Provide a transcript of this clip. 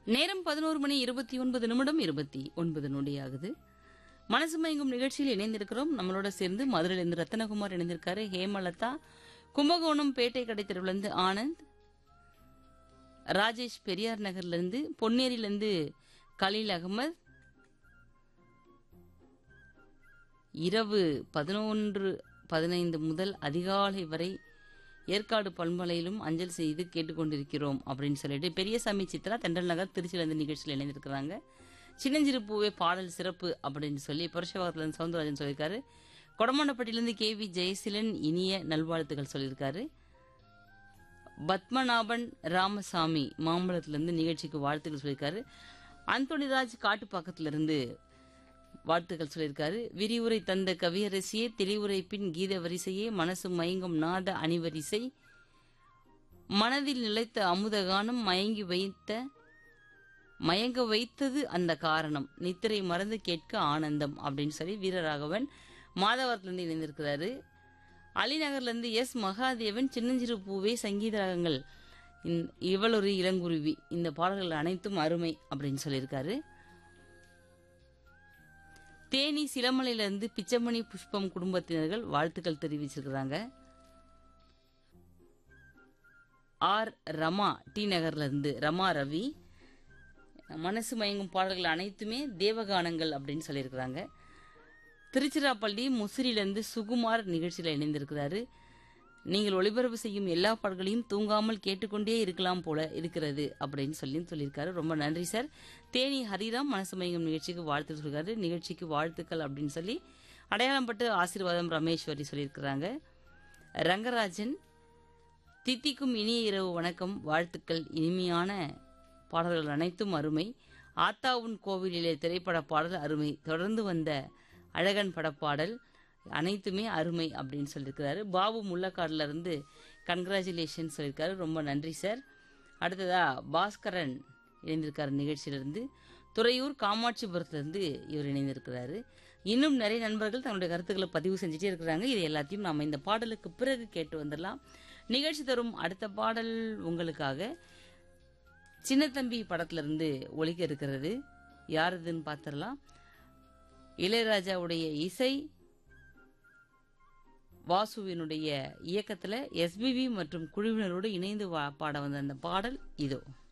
நேரம் 11:29 ஆகுது. மனசு மயங்கும் நிகழ்ச்சியில் இணைந்திருக்கிறோம். நம்மளோட சேர்ந்து மதுரையிலிருந்து ரத்தனகுமார் இணைந்திருக்காரு. ஹேமலதா கும்பகோணம் பேட்டை கடை தெருவிலிருந்து ஆனந்த், ராஜேஷ் பெரியார் நகர்ல இருந்து, பொன்னேரியிலிருந்து கலீல் அகமது, இரவு 11:15 முதல் அதிகாலை வரை ஏற்காடு பண்பலையிலும் அஞ்சல் செய்து கேட்டுக்கொண்டிருக்கிறோம் அப்படின்னு சொல்லிட்டு பெரியசாமி சித்ரா தென்றல் நகர் திருச்சியிலிருந்து நிகழ்ச்சியில் இணைந்திருக்கிறாங்க. சின்னஞ்சிறு பூவே பாடல் சிறப்பு அப்படின்னு சொல்லி புரட்சிவாகத்திலிருந்து சவுந்தரராஜன் சொல்லியிருக்காரு. கொடமாண்டப்பட்டியிலிருந்து KV ஜெயசீலன் இனிய நல்வாழ்த்துக்கள் சொல்லியிருக்காரு. பத்மநாபன் ராமசாமி மாம்பழத்திலிருந்து நிகழ்ச்சிக்கு வாழ்த்துக்கள் சொல்லியிருக்காரு. அந்தோணிராஜ் காட்டுப்பாக்கத்திலிருந்து வாழ்த்துக்கள் சொல்லியிருக்காரு. விரிவுரை தந்த கவியரசியே, தெளிவுரை பின் கீத வரிசையே, மனசு மயங்கும் நாத அணிவரிசை, மனதில் நிலைத்த அமுதகானம், மயங்க வைத்தது அந்த காரணம், நித்திரை மறந்து கேட்க ஆனந்தம் அப்படின்னு சொல்லி வீரராகவன் மாதவரத்திலிருந்து இணைந்திருக்கிறாரு. அலிநகர்லேருந்து மகாதேவன் சின்னஞ்சிறு பூவே சங்கீத ராகங்கள், இவளொரு இளங்குருவி, இந்த பாடல்கள் அனைத்தும் அருமை அப்படின்னு சொல்லியிருக்காரு. தேனி சிலமலையிலிருந்து பிச்சமணி புஷ்பம் குடும்பத்தினர்கள் வாழ்த்துக்கள் தெரிவிச்சிருக்கிறாங்க. ரமா டி நகர்ல இருந்து ரமா ரவி, மனசு மயங்கும் பாடல்கள் அனைத்துமே தேவகானங்கள் அப்படின்னு சொல்லியிருக்கிறாங்க. திருச்சிராப்பள்ளி முசிறியிலிருந்து சுகுமார் நிகழ்ச்சியில் இணைந்திருக்கிறாரு. நீங்கள் ஒளிபரப்பு செய்யும் எல்லா பாடல்களையும் தூங்காமல் கேட்டுக்கொண்டே இருக்கலாம் போல இருக்கிறது அப்படின்னு சொல்லியிருக்காரு. ரொம்ப நன்றி சார். தேனி ஹரிராம் மனசு மயங்கும் நிகழ்ச்சிக்கு வாழ்த்து சொல்லியிருக்காரு. நிகழ்ச்சிக்கு வாழ்த்துக்கள் அப்படின்னு சொல்லி அடையாளம் பட்டு ஆசீர்வாதம் ரமேஸ்வரி சொல்லியிருக்கிறாங்க. ரங்கராஜன், தித்திக்கும் இனிய இரவு வணக்கம், வாழ்த்துக்கள், இனிமையான பாடல்கள் அனைத்தும் அருமை, ஆத்தாவுன் கோவிலிலே திரைப்பட பாடல் அருமை, தொடர்ந்து வந்த அழகன் படப்பாடல் அனைத்துமே அருமை அப்படின்னு சொல்லியிருக்கிறாரு. பாபு முள்ளக்காடுல இருந்து கன்கிராச்சுலேஷன் சொல்லியிருக்காரு. ரொம்ப நன்றி சார். அடுத்ததா பாஸ்கரன் இணைந்திருக்காரு நிகழ்ச்சியிலிருந்து. துறையூர் காமாட்சிபுரத்திலிருந்து இவர் இணைந்திருக்கிறாரு. இன்னும் நிறைய நண்பர்கள் தங்களுடைய கருத்துக்களை பதிவு செஞ்சுட்டே இருக்கிறாங்க. இது எல்லாத்தையும் நாம இந்த பாடலுக்கு பிறகு கேட்டு வந்துடலாம். நிகழ்ச்சி தரும் அடுத்த பாடல் உங்களுக்காக சின்னத்தம்பி படத்திலிருந்து ஒலிக்க இருக்கிறது. யார் இதுன்னு பார்த்துடலாம். இளையராஜாவுடைய இசை, வாசுவினுடைய இயக்கத்துல SPB மற்றும் குழுவினரோடு இணைந்து பாட வந்த அந்த பாடல் இதோ.